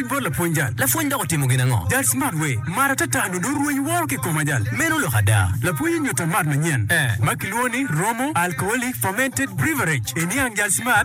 Ruoj bor la puonjal. La fuenda otimo gina ngo. That smart way. Mara tatano do ruoj wor ke komajal. Meno lo hada. La puonj nyota mat manyen. Makiluoni Romo alcoholic fermented beverage. Eniang jal smart.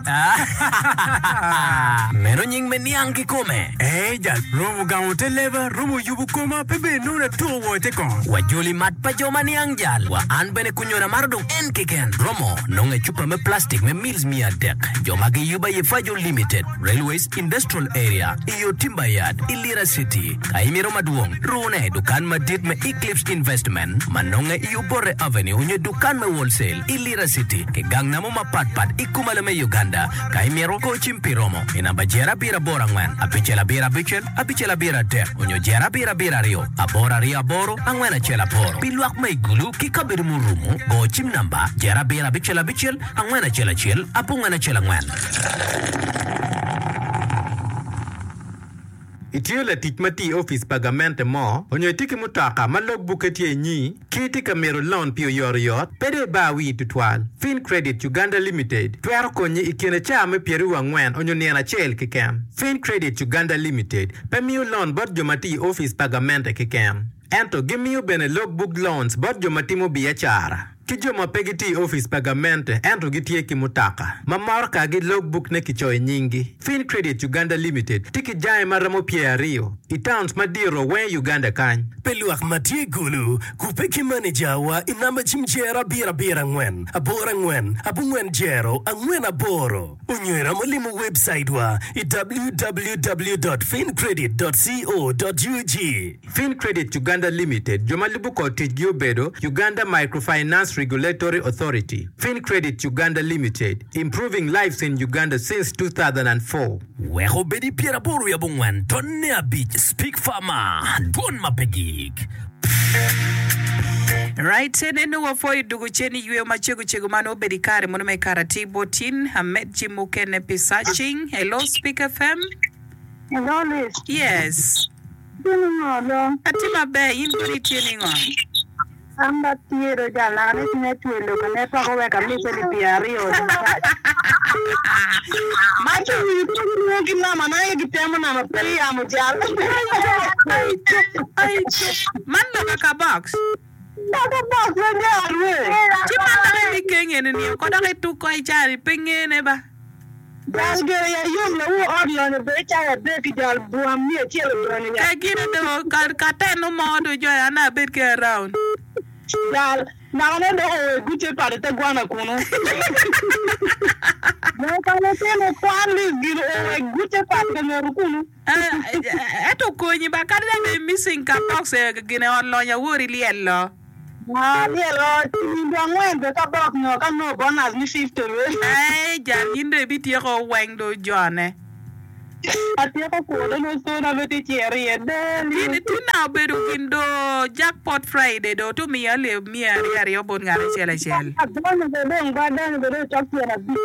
Meno nying meniang kikome. Jal Romo gamote leva, Romo yubu koma pepe nuna to wote kon. Wajuli mat pa joma niang jal. Wa an bene kunyora mardong en kiken. Romo nonge chupa me plastic me meals mia dek. Joma ki yuba ye Fajo Limited, Railways Industrial Area, iyo Timbayad, Ilira City, Kaimiro Maduong, Rune, Dukan Madid me Eclipse Investment, Manonge iyo Bore Avenue, nye Dukan me Wholesale, Ilira City, ke gang namo mapatpat, ikumala me Uganda, Kaimiro ko Chimpiromo, inabajera bira borangwan, apichela bira bichel, apichela bira dek, unyo jera bira bira rio, abora ria boro, angwena chela poro, piluak me gulu, kikabiru murumu, go chim namba, jera bira bichela bichel, angwena chela chel, apungwena chela ngwen. Itiola titmati office pagamente mo, onyo tiki mutaka malog buketi nyi, kiti kamero loan pio yoriot, pede bawi tutwal, Fin Credit Uganda Limited, tuero konyi ikine chame pieru wangwen onyo niana chel kikem. Fin Credit Uganda Limited, pemiu loan bot jomati office pagamente kikem. Ento gimiu bene logbook loans bot jomati mo biachara. Kijoma pegiti office pagamente ento gitie kimutaka. Mamorka gi logbook ne kichoy nyingi. Fin Credit Uganda Limited tiki jai maramo pia rio. Itowns madiro wen Uganda kany. Peluak matie gulu kupeki manager wa inamba chimjera bira ngwen. Abora ngwen, abungwen jero, angwen aboro. Unywera molimu website wa www.fincredit.co.ug. Fin Credit Uganda Limited jomalibu ko tijgio bedo Uganda Microfinance Regulatory Authority. Fin Credit Uganda Limited, improving lives in Uganda since 2004. Weho bedi piera boru ya bungwan, tonne a beach, speak farmer, don mapegik. Right, neno wafoi dugu cheni yue machegu mano bedi kare mono me karatibo tin, Hamed Jimuke ne pisaching. Hello, Speak FM. Hello, Liz. Yes. Hello. Atima be, inbuni tuning on. Amba tiro jala ni netwelo kanepa ko weka miso ni piario. Macho ni kina manaye kitemo na mapeli amujala. Ay, man ka box. Ka box ngalwe. Chimana ni kenye ni ko da tu ko ichari pengene ba. Dalge ya yum na wo audio ne be cha be ki dal buam ni chelo ni. Ka gina do ka teno modo joya na bet ke around. Dal na ne do guche pare te gwana kuno. Na ka ne te no kwali giro guche pare ne rukuno. Eto konyi ba ka da missing ka box gina onlonya wori liello. Lielo ndo ngwende ka box no ka no bonus ni 50. Jar yinde biti ko wengdo jone. Atia ko no so na beti cheri ede. Tina bedu kindo jackpot Friday do to mi ale mi ari obon ngare chela chel. Adon be ben badan be chakti na bi.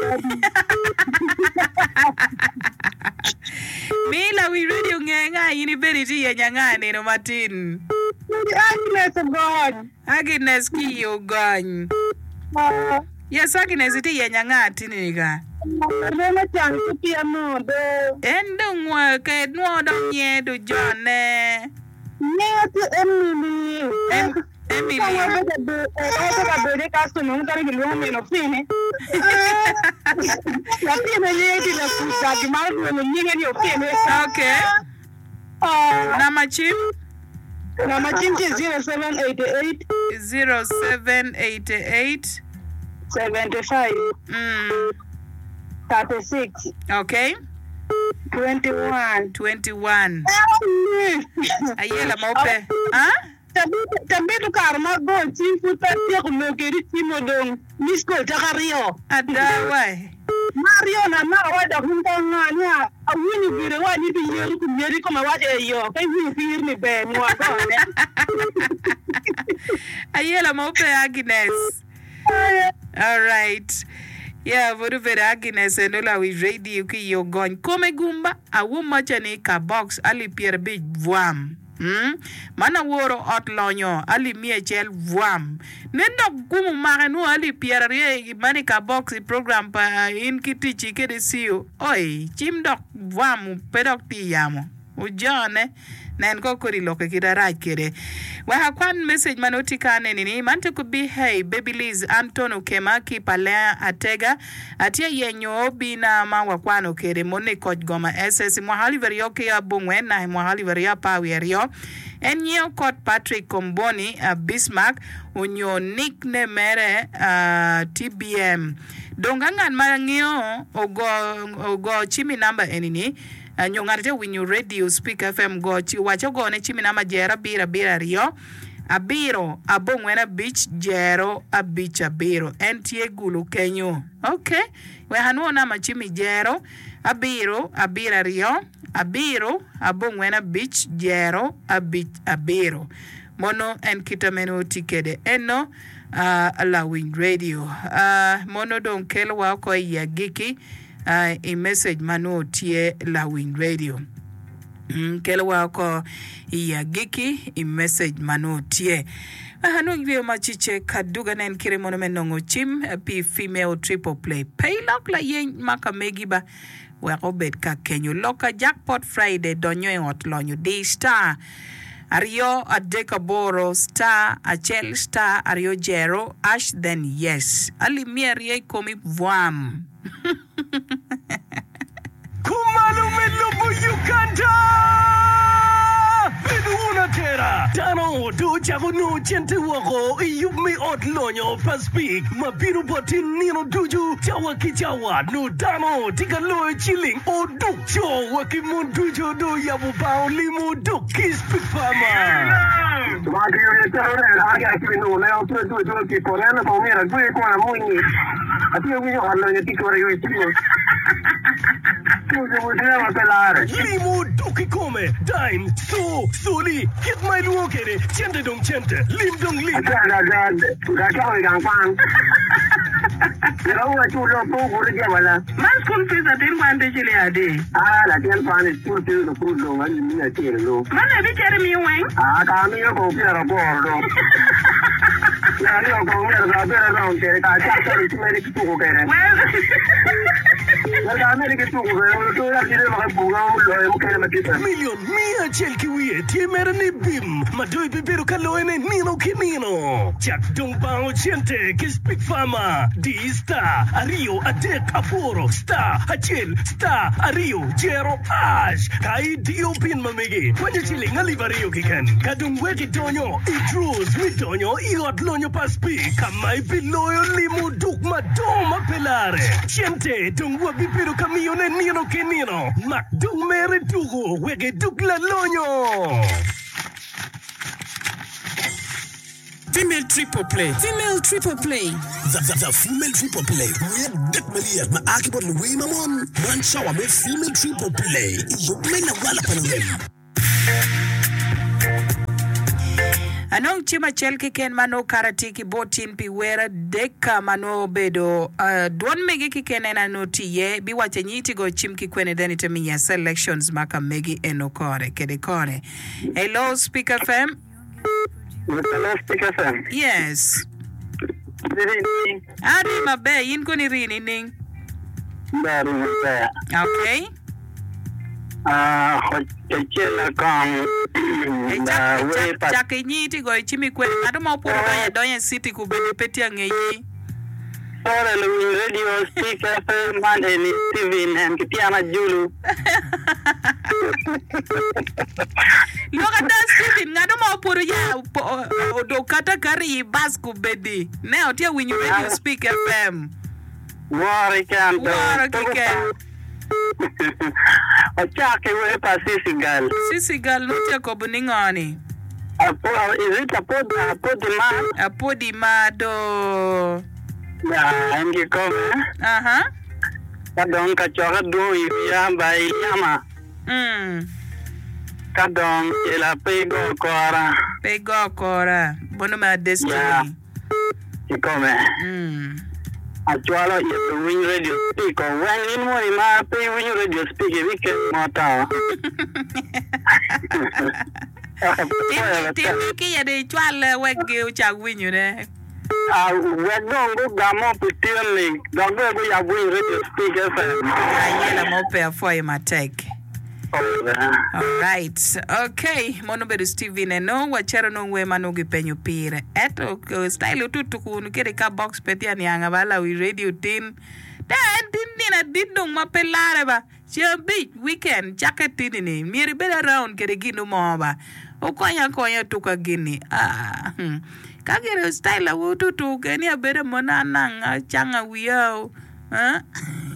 Mila we radio ngenga yini beriti ya nyangane no Martin. Agnes God. Agnes ki yo gany. Yes, Agnes iti ya nyangati niga. Rena chang pia no do. Endo ngwa ke no do nye do jone. Ne to Emily. Emily. Ka be ka so no ngare gilo me no fine. La fine ne di la puta di mal no nyenge ni o fine. Okay. Nama chim 0788 75 36. Okay. 21. Ayela mope. Tabitu karma go chifu tatia kumekeri chimo dong. Misko chakario. Adawai. Mario na mara wada kuntanga nya awini bire wani bi yeri kumyeri koma wada yo. Kai wi fir ni be mwa ko ne. Ayela mope Agnes. All right. Yeah, vodu vera Agnes enola we radio ki yo gon. Kome gumba awu machani ka box ali pierre big voam. Mana woro ot lonyo ali mie chel voam. Nendo gumu magenu ali pierre ye manika box program pa in kiti chike de siyo. Oi, chimdok voam pedok ti yamo. ujone nen ko kuri loke kiraraj kere wa hakwan message manotika nini mante kubi hey baby Liz Anton Ukema Kipalea Atega atia yenyo bina ma wakwano kere mone koj goma SS mwahali verioke ya bungwen na mwahali veria pawerio enyo kot Patrick Komboni Bismarck unyo nickname mere TBM dongangan marangio ogo chimi number enini nyongarte winyu radio speak FM gochi wacho gone chimi nama jera bira rio abiro abongwena beach jero abich abiro entie gulu kenyo okay we hanu nama chimi jero abiro abira rio abiro abongwena beach jero abich abiro mono en kitameno tikede eno allowing radio mono don kelwa ko ya giki a message mano tie Lawin Radio kelwa ko ya giki a message mano tie hanu gwe machiche kaduga nen kire mono menongo chim pi female triple play paylock la yen maka megiba wa obed ka kenyo loka jackpot Friday donyo ot lonyo D star Ario Adekaboro star Achel star Ario Jero Ash then yes Ali mieri komi vuam Kumalu melubu Uganda Biduna tera Dano do jago no chente wako Iyumi ot lonyo paspik Mabiru boti nino duju Jawa ki jawa no dano Tika loe chilling o duk cho Waki mundujo do yabu bao limu duk Kispik fama Maki yun ito Agi aki no leo tu ki korena pa umira Gwe ko na muni Ati yung yung halo niya tikore yung ito Limu duki come Dime so soli Get my luokere Chente dong chente Lim dong lim Gachao yung pang Yung chulo po Guri kya wala Man school fees atin kwante chile ade La tiyan pan school fees no food lo Wali niya chile lo Man ebi chere mi yung weng Kami yung kopira bordo Yari yung kopira Kapira round chere Kachak sa ito may kituko kere Million mia chelki wie tiemere ni bim madoi bibero kaloene nino kinino Jack dong bao chente kispik fama D star Ario Adek Aporo star Achel star Ario Jero Ash kai dio pin mamegi kwanye chiling alivario kikan kadung weki donyo idrus mi donyo iot lonyo paspi kamai piloyo limu duk madoma pelare chente dong bibiro kamione nino kenino mak dung mere dugo wege dugla lonyo Female triple play. Female triple play. The female triple play. We dek meliat ma akibot luwe mamon. Man shawa me female triple play. Yo mena wala panawem. Anong chima chelki ken mano karatiki botin piwera deka mano bedo don megi ki kenena notiye biwache nyiti go chimki kwene deni temiya selections maka megi enokore kede kore. Hello Speaker FM. Hello Speaker FM. Yes. Rini. Ari mabe yin koni rini ning. Dari mabe. Okay. Chela kong Chake nyiti go chimi kwe ado maupuro doye city kubedi peti angeyi Sore Lawin Radio Speaker FM Mande ni Steven and Kitiana Julu Loka da Steven ngado maupuro ya do kata kari bas kubedi Ne otia Winyu Radio Speaker FM Wari kanto Ochake wepa sisigal. Sisigal nutia kobuningani. Is it Apodima? Apodimado. Ya, engi kome. Kadong kachoka do yamba yama. Kadong ila pego kora. Pego kora. Bono ma destiny. Ya. Ikome. Actually, the Win Radio speaker. When in morning, my pay Win Radio speaker, we can mota. Timiki ya de chwala wege ucha winyu ne. We don't go gamo pitioni. Don't go ya Win Radio speaker. Ayela mope afoi matek. All right. Okay. Mono bedo Steven no wachero no we manugi penyo pire. Eto style tutu kunu kere ka box peti ani anga bala we radio tin. Dan tin dindong mapelare ba. Big weekend jacket tin ni. Miri beda round kere gino mo ba. Okonya tuka gini. Kagere style tutu kenya bere mona nanga changa wiyo.